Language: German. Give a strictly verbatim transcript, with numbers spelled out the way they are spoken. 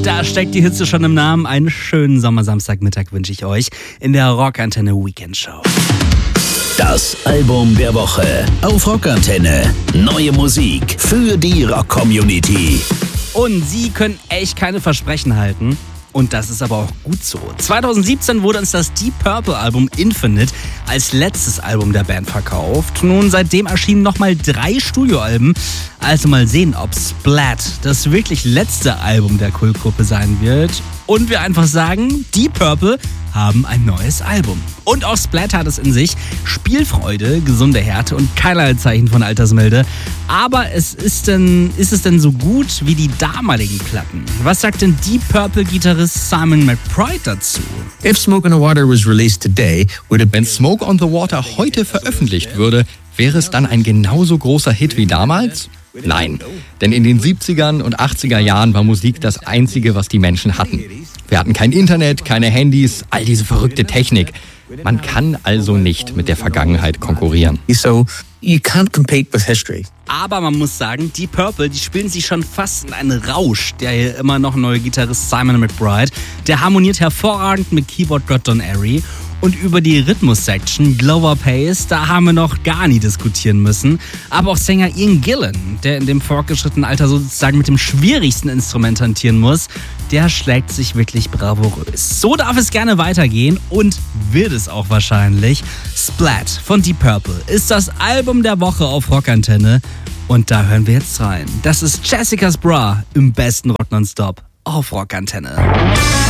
Da steckt die Hitze schon im Namen. Einen schönen Sommersamstagmittag wünsche ich euch in der Rockantenne Weekend Show. Das Album der Woche auf Rockantenne. Neue Musik für die Rock-Community. Und sie können echt keine Versprechen halten. Und das ist aber auch gut so. zwanzig siebzehn wurde uns das Deep Purple Album Infinite als letztes Album der Band verkauft. Nun, seitdem erschienen nochmal drei Studioalben. Also mal sehen, ob Splat das wirklich letzte Album der Kultgruppe sein wird. Und wir einfach sagen, Deep Purple haben ein neues Album. Und auch Splat hat es in sich. Spielfreude, gesunde Härte und keinerlei Zeichen von Altersmilde. Aber es ist, denn, ist es denn so gut wie die damaligen Platten? Was sagt denn Deep Purple-Gitarrist Simon McBride dazu? If Smoke on the Water was released today, would it Wenn Smoke on the Water heute veröffentlicht würde, wäre es dann ein genauso großer Hit wie damals? Nein, denn in den siebzigern und achtziger Jahren war Musik das Einzige, was die Menschen hatten. Wir hatten kein Internet, keine Handys, all diese verrückte Technik. Man kann also nicht mit der Vergangenheit konkurrieren. So you can't compete with history. Aber man muss sagen, Deep Purple, die spielen sich schon fast in einen Rausch. Der hier immer noch neue Gitarrist Simon McBride, der harmoniert hervorragend mit Keyboard-Gott Don Airey. Und über die Rhythmus-Section Glover Pace, da haben wir noch gar nie diskutieren müssen. Aber auch Sänger Ian Gillan, der in dem fortgeschrittenen Alter sozusagen mit dem schwierigsten Instrument hantieren muss, der schlägt sich wirklich bravourös. So darf es gerne weitergehen und wird es auch wahrscheinlich. Splat von Deep Purple ist das Album der Woche auf Rockantenne. Und da hören wir jetzt rein. Das ist Jessica's Bra im besten Rock Nonstop auf Rockantenne.